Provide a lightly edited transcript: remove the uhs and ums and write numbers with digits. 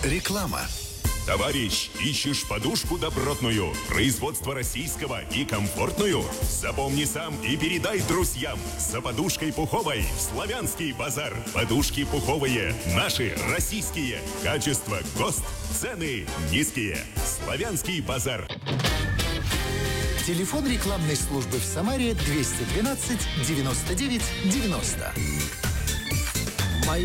Реклама. Товарищ, ищешь подушку добротную, производство российского и комфортную? Запомни сам и передай друзьям. За подушкой пуховой в Славянский базар. Подушки пуховые, наши, российские. Качество, ГОСТ, цены низкие. Славянский базар. Телефон рекламной службы в Самаре 212 99 90.